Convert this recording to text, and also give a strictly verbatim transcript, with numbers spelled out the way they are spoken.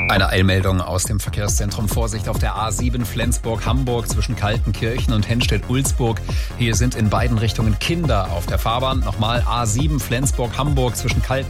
Eine Eilmeldung aus dem Verkehrszentrum. Vorsicht auf der A sieben Flensburg-Hamburg zwischen Kaltenkirchen und Henstedt-Ulzburg. Hier sind in beiden Richtungen Kinder auf der Fahrbahn. Nochmal A sieben Flensburg-Hamburg zwischen Kaltenkirchen